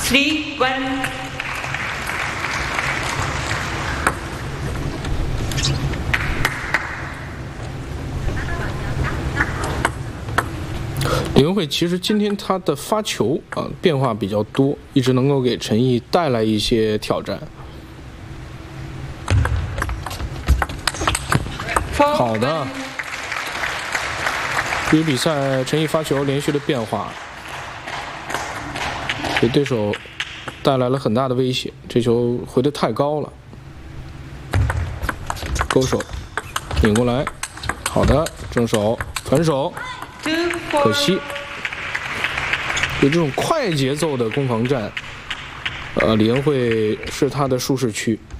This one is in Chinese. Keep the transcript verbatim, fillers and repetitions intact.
three one。 李文慧其实今天他的发球啊变化比较多，一直能够给陈毅带来一些挑战。好的，这局比赛陈毅发球连续的变化，给对手带来了很大的威胁。这球回得太高了，勾手引过来，好的，正手反手。可惜，有这种快节奏的攻防战，呃，李恩惠是他的舒适区。